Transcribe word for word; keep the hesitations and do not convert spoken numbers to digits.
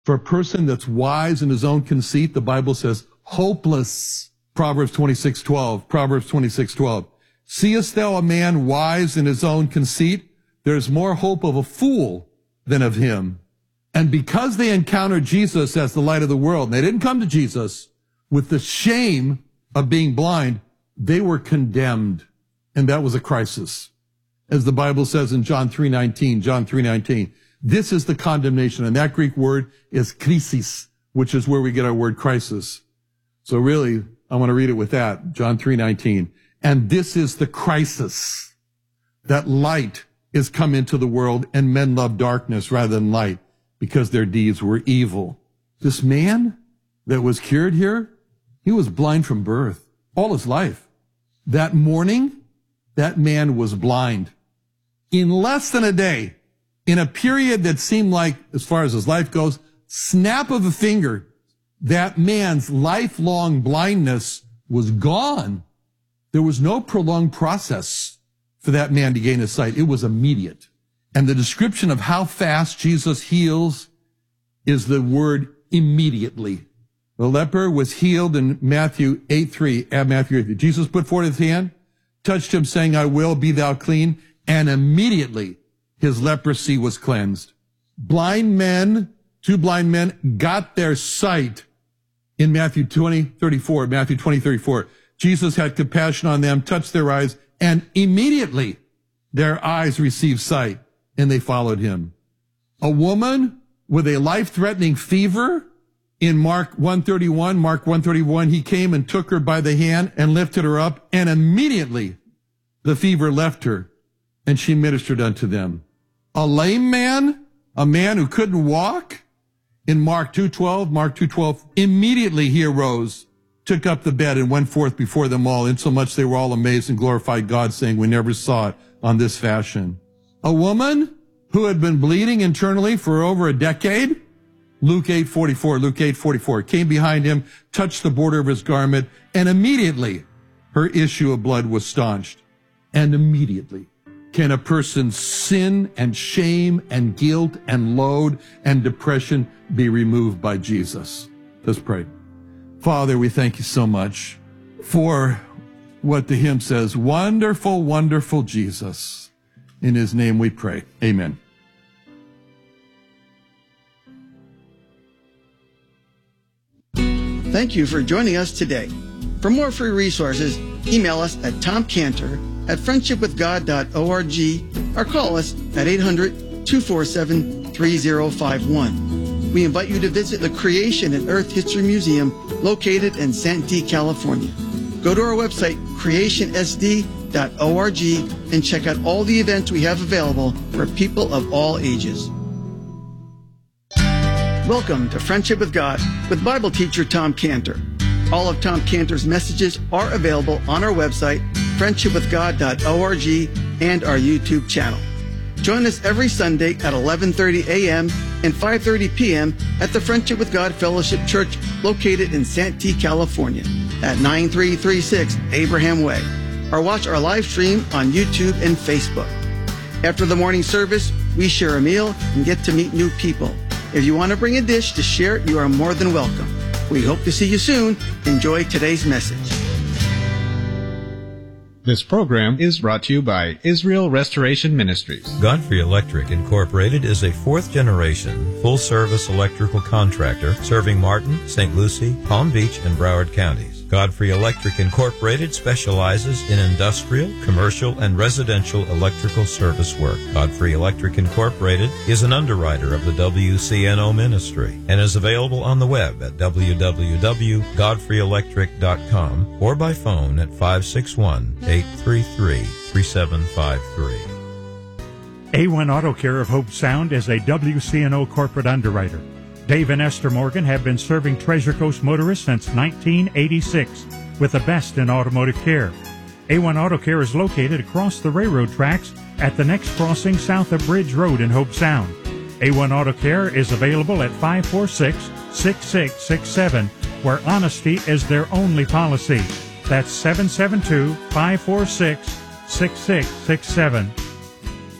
For a person that's wise in his own conceit, the Bible says, hopeless. Proverbs twenty-six twelve. Proverbs twenty-six twelve. Seest thou a man wise in his own conceit? There's more hope of a fool than of him. And because they encountered Jesus as the light of the world, and they didn't come to Jesus with the shame of being blind, they were condemned. And that was a crisis. As the Bible says in John three nineteen, John three nineteen, this is the condemnation. And that Greek word is krisis, which is where we get our word crisis. So really, I want to read it with that. John three nineteen. And this is the crisis, that light is come into the world and men love darkness rather than light because their deeds were evil. This man that was cured here, he was blind from birth all his life. That morning, that man was blind. In less than a day, in a period that seemed like, as far as his life goes, snap of a finger, that man's lifelong blindness was gone. There was no prolonged process for that man to gain his sight. It was immediate. And the description of how fast Jesus heals is the word immediately. The leper was healed in Matthew eight three. At Matthew eight three. Jesus put forth his hand, touched him, saying, I will, be thou clean. And immediately his leprosy was cleansed. Blind men, two blind men, got their sight in Matthew twenty thirty-four. Matthew twenty thirty-four. Jesus had compassion on them, touched their eyes, and immediately their eyes received sight, and they followed him. A woman with a life-threatening fever, in Mark one thirty-one, Mark one thirty-one, he came and took her by the hand and lifted her up, and immediately the fever left her, and she ministered unto them. A lame man, a man who couldn't walk, in Mark two twelve, Mark two twelve, immediately he arose, took up the bed, and went forth before them all, insomuch they were all amazed and glorified God, saying, we never saw it on this fashion. A woman who had been bleeding internally for over a decade, Luke eight forty-four, Luke eight forty-four, came behind him, touched the border of his garment, and immediately her issue of blood was staunched. And immediately can a person's sin and shame and guilt and load and depression be removed by Jesus. Let's pray. Father, we thank you so much for what the hymn says, wonderful, wonderful Jesus. In his name we pray. Amen. Thank you for joining us today. For more free resources, email us at tom cantor at friendship with god dot org or call us at eight hundred, two four seven, three zero five one. We invite you to visit the Creation and Earth History Museum located in Santee, California. Go to our website, creation s d dot org, and check out all the events we have available for people of all ages. Welcome to Friendship with God with Bible teacher Tom Cantor. All of Tom Cantor's messages are available on our website, friendship with god dot org, and our YouTube channel. Join us every Sunday at eleven thirty a.m. and five thirty p.m. at the Friendship with God Fellowship Church located in Santee, California at nine three three six Abraham Way, or watch our live stream on YouTube and Facebook. After the morning service, we share a meal and get to meet new people. If you want to bring a dish to share, you are more than welcome. We hope to see you soon. Enjoy today's message. This program is brought to you by Israel Restoration Ministries. Godfrey Electric Incorporated is a fourth-generation, full-service electrical contractor serving Martin, Saint Lucie, Palm Beach, and Broward counties. Godfrey Electric Incorporated specializes in industrial, commercial, and residential electrical service work. Godfrey Electric Incorporated is an underwriter of the W C N O ministry and is available on the web at w w w dot godfrey electric dot com or by phone at five six one, eight three three, three seven five three. A one Auto Care of Hope Sound is a W C N O corporate underwriter. Dave and Esther Morgan have been serving Treasure Coast motorists since nineteen eighty-six with the best in automotive care. A one Auto Care is located across the railroad tracks at the next crossing south of Bridge Road in Hope Sound. A one Auto Care is available at five four six, six six six seven, where honesty is their only policy. That's seven seven two, five four six, six six six seven.